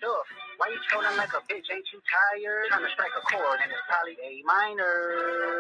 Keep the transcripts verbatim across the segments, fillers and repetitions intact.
stuff. Why you trolling like a bitch? Ain't you tired? Trying to strike a chord and it's probably A minor.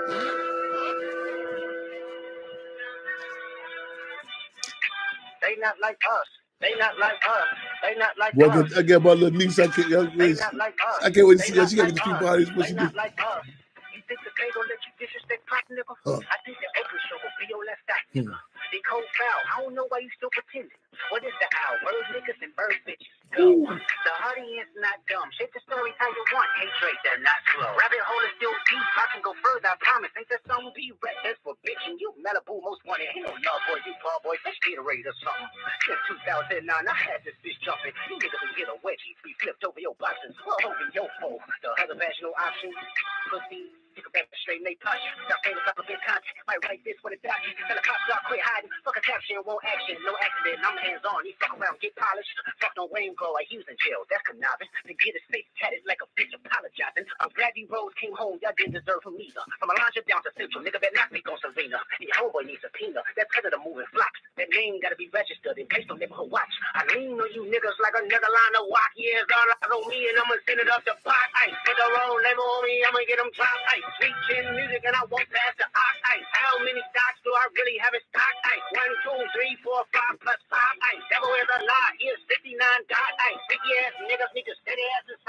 They not like us. They not like us. They not like Well, us. I get my little niece. I can't, I, They not like us. I can't wait to They see her. not She got like the two us. bodies. What They she not do? like us. You think the they gonna let you disrespect Pop, nigga? Huh. I think the Oprah show will be your left eye, nigga. They cold foul. I don't know why you still pretending. What is the owl? Bird niggas and bird bitches. Go. The audience not dumb. Shape the story how you want. Hey, Drake, they're not slow. Rabbit hole is still deep. I can go further, I promise. Ain't that something be rap? That's for bitching. You Malibu most wanted. Ain't no love boy, you ball boy. Let's get a rate or something. Since two thousand nine, I had this bitch jumping. You niggas can get a wedgie. We flipped over your boxes. Over your phone. The other vaginal option. Pussy. Take a back straight and they touch. Stop paying the couple big content. Might write this when it's done. Tell the cops start quit hiding. Fuck a caption, won't action. No accident. I'm hands on. You fuck around, get polished. Fuck no rain glow like he was in jail. That's conniving. To get his face tatted like a bitch apologizing. I'm glad these Rose came home. Y'all didn't deserve him either. From Alondra down to Central. Nigga better not speak on Serena. And your homeboy needs a peanut. That's because of the moving flocks. That name gotta be registered and placed on neighborhood watch. I lean on you niggas like another line of walk. Yeah, it's all like on me and I'ma send it up the pot. Ice. Put the roll label on me. I'ma get them top. Ice. Sweet chin music and I won't pass the ox. Ice. How many stocks do I really have in stock? Ice. One, two, three, four, five plus five. Ice. Devil is a lot. Here's fifty-nine dot. Ice. Big ass niggas need to steady ass and